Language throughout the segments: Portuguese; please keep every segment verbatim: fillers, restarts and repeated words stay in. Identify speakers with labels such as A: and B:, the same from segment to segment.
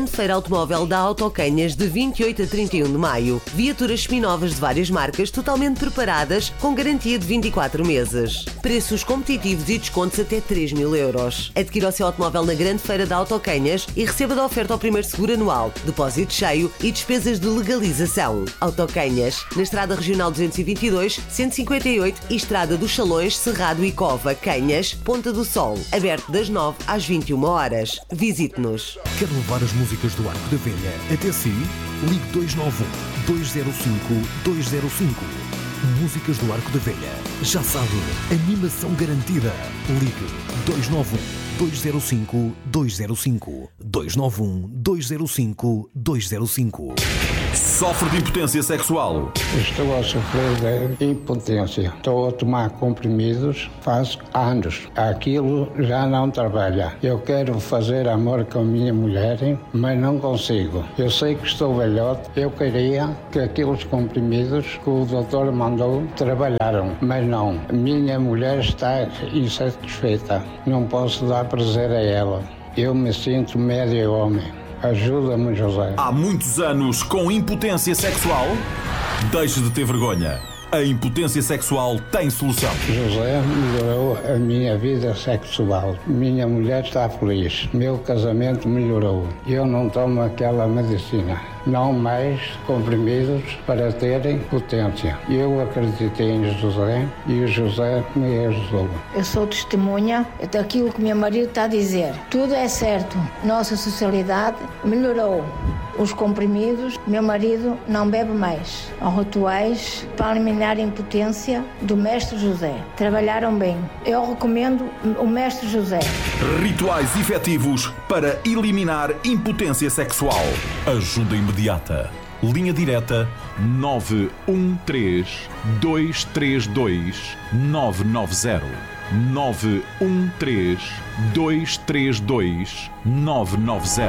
A: Grande Feira Automóvel da Autocanhas de vinte e oito a trinta e um de maio. Viaturas seminovas de várias marcas totalmente preparadas com garantia de vinte e quatro meses. Preços competitivos e descontos até três mil euros. Adquira o seu automóvel na Grande Feira da Autocanhas e receba da oferta ao primeiro seguro anual, depósito cheio e despesas de legalização. Autocanhas, na Estrada Regional duzentos e vinte e dois, cento e cinquenta e oito e Estrada dos Salões, Cerrado e Cova, Canhas, Ponta do Sol. Aberto das nove às vinte e uma horas. Visite-nos.
B: Quer levar as músicas do Arco da Velha até si? Ligue dois nove um, dois zero cinco, dois zero cinco. Músicas do Arco da Velha. Já sabe, animação garantida. Ligue dois nove um, dois zero cinco, dois zero cinco. dois nove um, dois zero cinco, dois zero cinco.
C: Sofre de impotência sexual.
D: Estou a sofrer de impotência. Estou a tomar comprimidos faz anos. Aquilo já não trabalha. Eu quero fazer amor com a minha mulher, mas não consigo. Eu sei que estou velhote. Eu queria que aqueles comprimidos que o doutor mandou trabalharam, mas não. Minha mulher está insatisfeita. Não posso dar prazer a ela. Eu me sinto médio homem. Ajuda-me, José.
C: Há muitos anos com impotência sexual? Deixe de ter vergonha. A impotência sexual tem solução.
D: José melhorou a minha vida sexual. Minha mulher está feliz. Meu casamento melhorou. Eu não tomo aquela medicina. Não mais comprimidos para terem potência. Eu acreditei em José e o José me ajudou.
E: Eu sou testemunha daquilo que meu marido está a dizer. Tudo é certo. Nossa sociedade melhorou. Os comprimidos, meu marido não bebe mais. Os rituais para eliminar a impotência do mestre José. Trabalharam bem. Eu recomendo o mestre José.
C: Rituais efetivos para eliminar impotência sexual. Ajuda imediata. Linha direta nove um três, dois três dois, nove nove zero. nove um três, dois três dois, nove nove zero.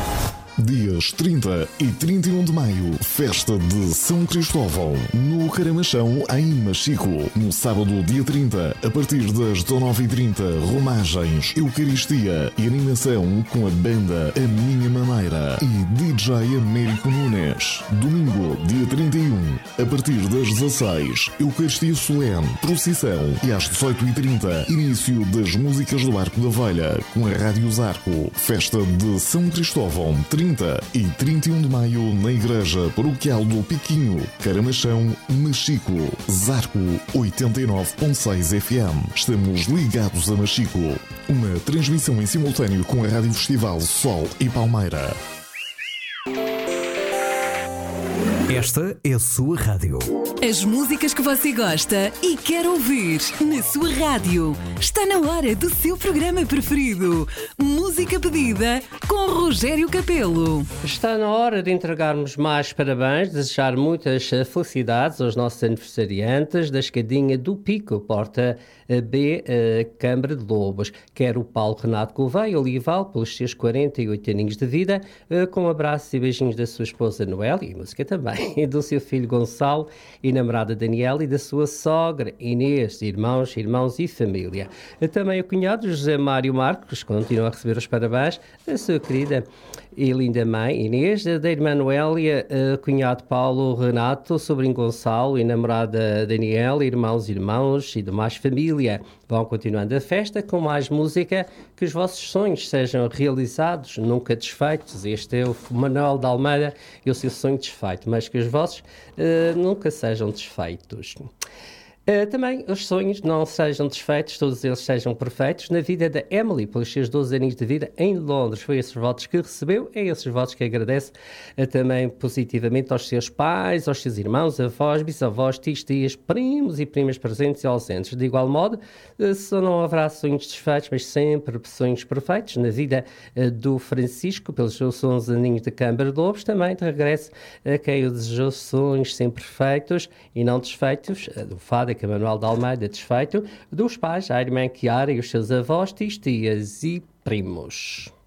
F: Dias trinta e trinta e um de maio, festa de São Cristóvão, no Caramachão, em Machico. No sábado, dia trinta, a partir das dezenove e trinta, romagens, Eucaristia e animação com a banda A Minha Maneira e D J Américo Nunes. Domingo, dia trinta e um, a partir das dezasseis, Eucaristia solene, procissão e às dezoito e trinta, início das músicas do Arco da Velha, com a Rádio Zarco. Festa de São Cristóvão, trinta e trinta e um de maio, na Igreja Paroquial do Piquinho, Caramachão, Machico. Zarco oitenta e nove ponto seis F M. Estamos ligados a Machico. Uma transmissão em simultâneo com a Rádio Festival Sol e Palmeira.
B: Esta é a sua rádio.
G: As músicas que você gosta e quer ouvir na sua rádio. Está na hora do seu programa preferido. Música pedida com Rogério Capelo.
H: Está na hora de entregarmos mais parabéns, desejar muitas felicidades aos nossos aniversariantes da escadinha do Pico, Porta B, Câmara de Lobos. Quero o Paulo Renato Gouveia Olival, pelos seus quarenta e oito aninhos de vida, com abraços e beijinhos da sua esposa Noélia, e música também, e do seu filho Gonçalo e namorada Daniela, e da sua sogra Inês, irmãos, irmãos e família. Também o cunhado José Mário Marcos continua a receber os parabéns da sua querida e linda mãe Inês, da irmã Noélia, cunhado Paulo Renato, sobrinho Gonçalo e namorada Daniela, irmãos, irmãos e demais família. Vão continuando a festa com mais música, que os vossos sonhos sejam realizados, nunca desfeitos. Este é o Manuel de Almeida e o seu sonho desfeito, mas que os vossos uh, nunca sejam desfeitos. Uh, também os sonhos não sejam desfeitos, todos eles sejam perfeitos. Na vida da Emily, pelos seus doze anos de vida em Londres, foi esses votos que recebeu, é esses votos que agradece uh, também positivamente aos seus pais, aos seus irmãos, avós, bisavós, tios, tias, primos e primas presentes e ausentes. De igual modo, uh, só não haverá sonhos desfeitos, mas sempre sonhos perfeitos. Na vida uh, do Francisco, pelos seus onze aninhos de Câmara de Lobos, também de regresso a quem o desejou sonhos sempre perfeitos e não desfeitos, uh, do Fado que Manuel de Almeida desfeito, dos pais, a irmã Chiara e os seus avós, tios, tias e primos.